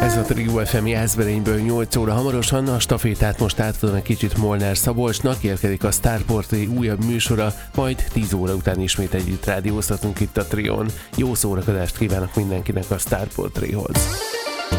Ez a Trio FM Jászberényből 8 óra hamarosan, a stafétát most átadom egy kicsit Molnár Szabolcsnak, érkezik a Starportré újabb műsora, majd 10 óra után ismét együtt rádióztatunk itt a Trión. Jó szórakozást kívánok mindenkinek a Starportréhoz!